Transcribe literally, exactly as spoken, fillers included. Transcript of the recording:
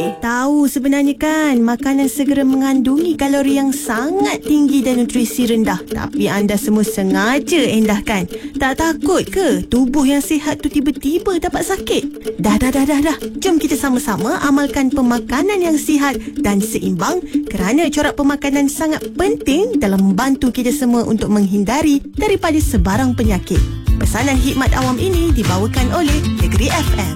Tahu sebenarnya kan, makanan segera mengandungi kalori yang sangat tinggi dan nutrisi rendah. Tapi anda semua sengaja endahkan. Tak takut ke tubuh yang sihat tu tiba-tiba dapat sakit? Dah, dah, dah, dah, dah. Jom kita sama-sama amalkan pemakanan yang sihat dan seimbang, kerana corak pemakanan sangat penting dalam membantu kita semua untuk menghindari daripada sebarang penyakit. Pesanan Hikmat Awam ini dibawakan oleh Negeri F M.